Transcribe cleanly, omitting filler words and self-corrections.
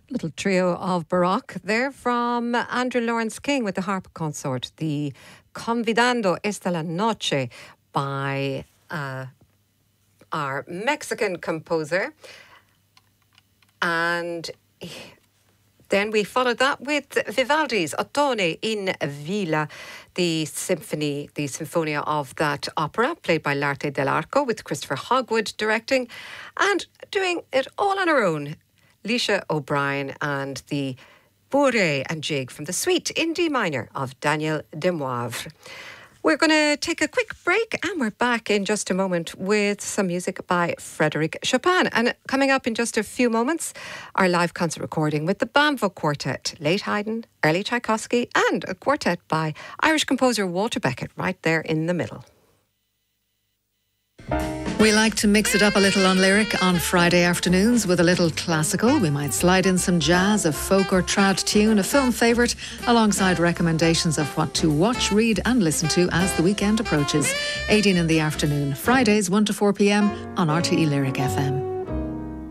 Little trio of Baroque there from Andrew Lawrence King with the harp consort, the Convidando esta la noche by our Mexican composer. And then we followed that with Vivaldi's Ottone in Villa, the symphony, the Sinfonia of that opera, played by L'Arte dell'Arco, with Christopher Hogwood directing, and doing it all on her own, Leisha O'Brien, and the Bourrée and Jig from the suite in D minor of Daniel Demoivre. We're going to take a quick break and we're back in just a moment with some music by Frédéric Chopin. And coming up in just a few moments, our live concert recording with the Bamvo Quartet, late Haydn, early Tchaikovsky, and a quartet by Irish composer Walter Beckett right there in the middle. We like to mix it up a little on Lyric on Friday afternoons with a little classical. We might slide in some jazz, a folk or trad tune, a film favourite, alongside recommendations of what to watch, read and listen to as the weekend approaches. 18 in the afternoon, Fridays 1 to 4 p.m. on RTE Lyric FM.